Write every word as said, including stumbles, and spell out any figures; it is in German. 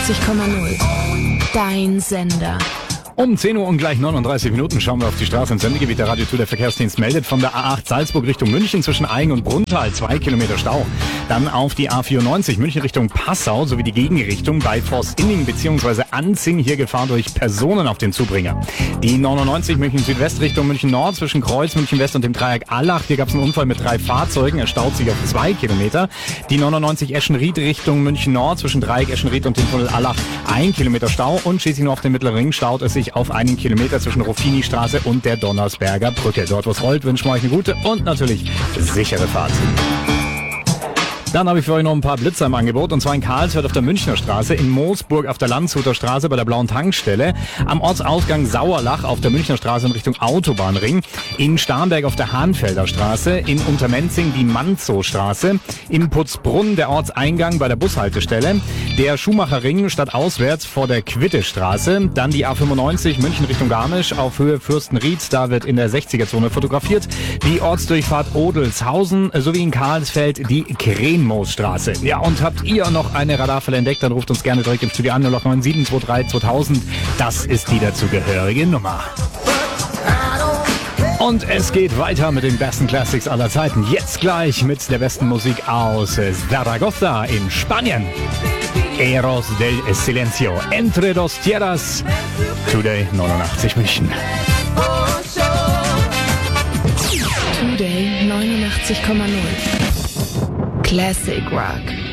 neunundachtzig Komma null. Dein Sender. Um zehn Uhr und gleich neununddreißig Minuten schauen wir auf die Straße im Sendegebiet der Radio Tour. Der Verkehrsdienst meldet von der A acht Salzburg Richtung München zwischen Aigen und Brunnthal zwei Kilometer Stau. Dann auf die A vierundneunzig München Richtung Passau sowie die Gegenrichtung bei Forst-Inning bzw. Anzing. Hier Gefahr durch Personen auf den Zubringer. Die neunundneunzig München Südwest Richtung München Nord zwischen Kreuz, München West und dem Dreieck Allach. Hier gab es einen Unfall mit drei Fahrzeugen. Er staut sich auf zwei Kilometer. Die neunundneunzig Eschenried Richtung München Nord zwischen Dreieck Eschenried und dem Tunnel Allach ein Kilometer Stau. Und schließlich nur auf dem Mittleren Ring staut es sich auf einen Kilometer zwischen Ruffini-Straße und der Donnersberger Brücke. Dort, wo es rollt, wünschen wir euch eine gute und natürlich sichere Fahrt. Dann habe ich für euch noch ein paar Blitzer im Angebot, und zwar in Karlsfeld auf der Münchner Straße, in Moosburg auf der Landshuter Straße bei der Blauen Tankstelle, am Ortsausgang Sauerlach auf der Münchner Straße in Richtung Autobahnring, in Starnberg auf der Hahnfelder Straße, in Untermenzing die Manzow-Straße, in Putzbrunn der Ortseingang bei der Bushaltestelle, der Schumacherring stadtauswärts vor der Quittestraße, dann die A fünfundneunzig München Richtung Garmisch auf Höhe Fürstenried, da wird in der sechziger-Zone fotografiert, die Ortsdurchfahrt Odelshausen sowie in Karlsfeld die Kren Moosstraße. Ja, und habt ihr noch eine Radarfälle entdeckt, dann ruft uns gerne direkt im Studio an, null acht neun sieben zwei drei zweitausend. Das ist die dazugehörige Nummer. Und es geht weiter mit den besten Classics aller Zeiten. Jetzt gleich mit der besten Musik aus Zaragoza in Spanien. Eros del Silencio. Entre dos tierras. Today neunundachtzig München. Today neunundachtzig Komma null. Classic Rock.